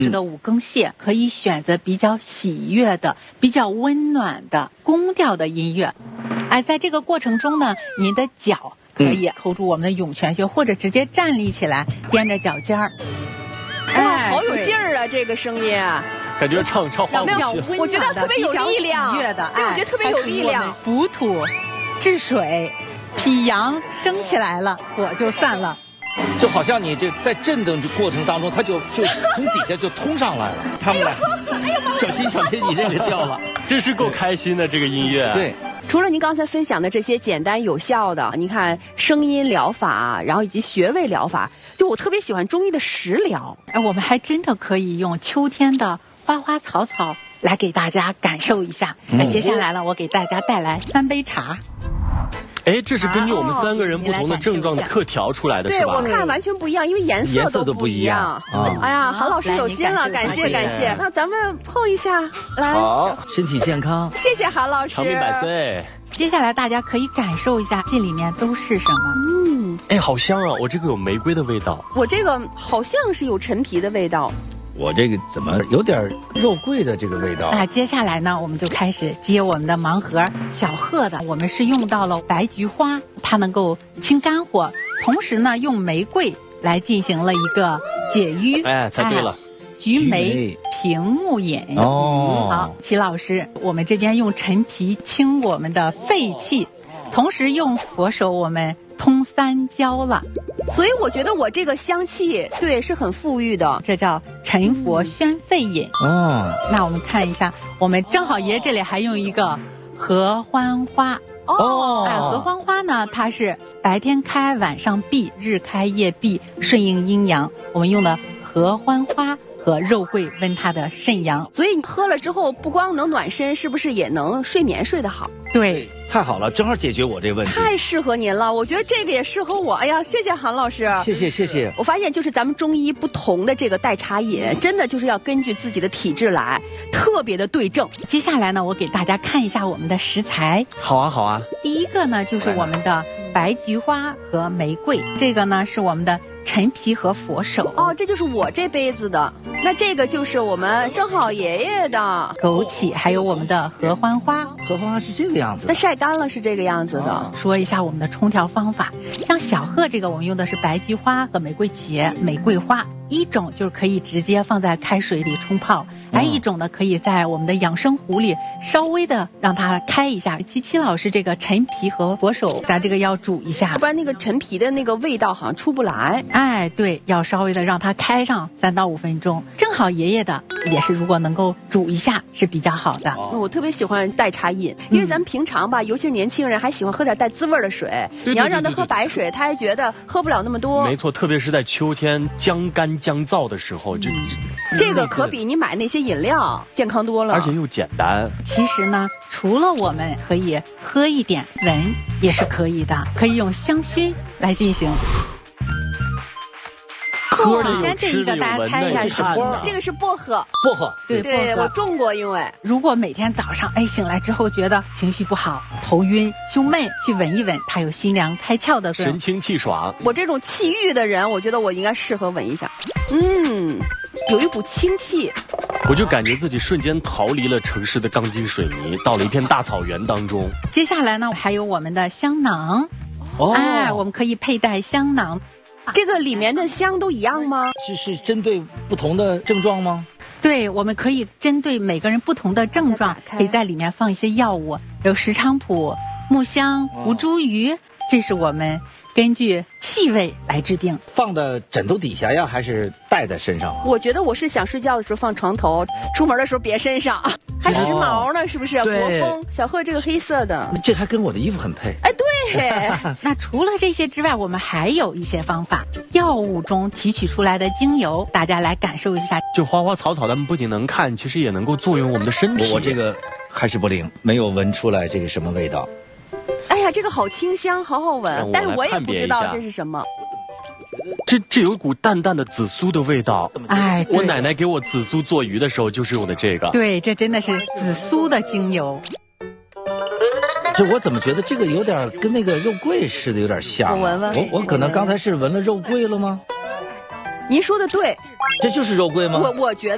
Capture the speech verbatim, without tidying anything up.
的五更蟹可以选择比较喜悦的、比较温暖的宫调的音乐。哎，在这个过程中呢，您的脚可以扣住我们的涌泉穴，或者直接站立起来，踮着脚尖儿。 哇，好有劲儿啊！这个声音， 感觉唱唱花没有， 我觉得特别有力量。 对， 我觉得特别有力量。 补土、治水、脾阳升起来了，火就散了。 就好像你这在震的过程当中，它就就从底下就通上来了。他们俩，小心小心，你这个掉了， 真是够开心的这个音乐。 对。 除了您刚才分享的这些简单有效的，你看声音疗法，然后以及穴位疗法，就我特别喜欢中医的食疗。 哎，我们还真的可以用秋天的花花草草来给大家感受一下。那、嗯、接下来呢，我给大家带来三杯茶。 哎，这是根据我们三个人不同的症状特调出来的，是吧？ 对，我看完全不一样，因为颜色都不一样。 啊！ 哎呀，韩老师有心了，感谢感谢。那咱们碰一下，来。 好，身体健康。 谢谢韩老师。 长命百岁。 接下来大家可以感受一下这里面都是什么。 嗯， 哎，好香啊！我这个有玫瑰的味道， 我这个好像是有陈皮的味道。 我这个怎么有点肉桂的这个味道？ 那接下来呢，我们就开始接我们的盲盒小贺的。我们是用到了白菊花，它能够清肝火，同时呢，用玫瑰来进行了一个解郁。 哎，猜对了， 哎、菊梅平目饮。 哦， 好，齐老师，我们这边用陈皮清我们的肺气，同时用佛手我们通三焦了。 所以我觉得我这个香气对是很富裕的， 这叫陈佛宣肺饮。 哦， 那我们看一下，我们正好爷这里还用一个合欢花。 哦， 哎，合欢花呢，它是白天开晚上闭，日开夜闭，顺应阴阳。我们用的合欢花和肉桂温它的肾阳， 所以你喝了之后不光能暖身，是不是也能睡眠睡得好？ 对， 太好了，正好解决我这个问题。 太适合您了，我觉得这个也适合我。哎呀，谢谢韩老师， 谢谢谢谢。 我发现就是咱们中医不同的这个代茶饮，真的就是要根据自己的体质来，特别的对症。 接下来呢，我给大家看一下我们的食材。 好啊好啊。 第一个呢，就是我们的白菊花和玫瑰，这个呢是我们的陈皮和佛手。 哦，这就是我这杯子的。那这个就是我们正好爷爷的枸杞，还有我们的合欢花。 合欢花是这个样子的， 它晒干了是这个样子的。哦、 说一下我们的冲调方法，像小贺这个，我们用的是白菊花和玫瑰茄、玫瑰花。一种就是可以直接放在开水里冲泡，还有一种呢，可以在我们的养生壶里稍微的让它开一下。七七老师，这个陈皮和佛手，咱这个要煮一下， 不然那个陈皮的那个味道好像出不来。 哎，对，要稍微的让它开上三到五分钟。正好爷爷的也是，如果能够煮一下是比较好的。 哦、我特别喜欢代茶饮，因为咱们平常吧，嗯、尤其是年轻人还喜欢喝点带滋味的水。 对对对对对， 你要让他喝白水，他还觉得喝不了那么多。 没错，特别是在秋天姜干姜燥的时候，就、 嗯、这个可比你买那些饮料健康多了， 而且又简单。 其实呢，除了我们可以喝一点闻也是可以的，可以用香薰来进行。 喝首先这一个大家猜一下是花，这个是薄荷。 薄荷， 对对，我种过。因为如果每天早上哎醒来之后觉得情绪不好、头晕、胸闷，去闻一闻，它有心凉开窍的作用， 神清气爽。 我这种气郁的人，我觉得我应该适合闻一下。嗯，有一股清气。 我就感觉自己瞬间逃离了城市的钢筋水泥，到了一片大草原当中。 接下来呢，还有我们的香囊。哦，哎，我们可以佩戴香囊。 这个里面的香都一样吗？ 是是针对不同的症状吗？ 对，我们可以针对每个人不同的症状，可以在里面放一些药物，有石菖蒲、木香、吴茱萸，这是我们根据气味来治病。 放在枕头底下呀，还是戴在身上？ 我觉得我是想睡觉的时候放床头，出门的时候别身上，还时髦呢，是不是？国风。小贺这个黑色的， 这还跟我的衣服很配。 哎，对。 那除了这些之外，我们还有一些方法，药物中提取出来的精油，大家来感受一下。 就花花草草，它们不仅能看，其实也能够作用我们的身体。 我, 我这个还是不灵，没有闻出来这个什么味道。 哎呀，这个好清香，好好闻，但是我也不知道这是什么。 这这有股淡淡的紫苏的味道。 哎， 我奶奶给我紫苏做鱼的时候就是用的这个。 对，这真的是紫苏的精油。 这我怎么觉得这个有点跟那个肉桂似的，有点像、啊。 我闻闻。 我我可能刚才是闻了肉桂了吗？ 您说的对， 这就是肉桂吗？ 我我觉得。